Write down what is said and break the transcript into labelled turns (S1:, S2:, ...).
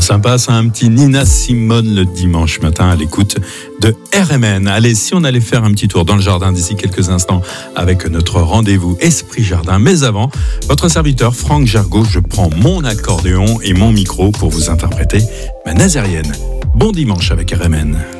S1: Sympa, c'est un petit Nina Simone le dimanche matin à l'écoute de RMN. Allez, si on allait faire un petit tour dans le jardin d'ici quelques instants avec notre rendez-vous Esprit Jardin. Mais avant, votre serviteur Franck Gergaud, je prends mon accordéon et mon micro pour vous interpréter ma nazérienne. Bon dimanche avec RMN.